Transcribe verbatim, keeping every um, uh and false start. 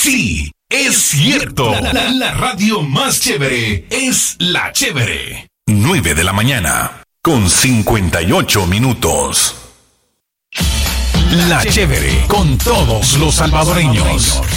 Sí, es cierto. La, la, la radio más chévere es La Chévere. nueve de la mañana, con cincuenta y ocho minutos. La Chévere, con todos los salvadoreños.